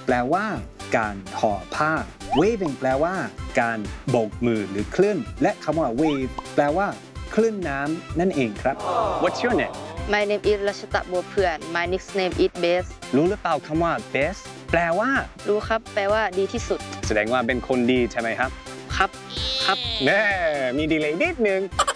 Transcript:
แปลว่าการห่อผ้า waving แปลว่าการโบกมือหรือคลื่นและคำว่า wave แปลว่าคลื่นน้ำนั่นเองครับ What's your name My name is รัชตะบัวเพื่อน My nickname is Best รู้หรือเปล่าคำว่า best แปลว่ารู้ครับแปลว่าดีที่สุดแสดงว่าเป็นคนดีใช่ไหมครับครับแน่มีดีเลย์นิดนึง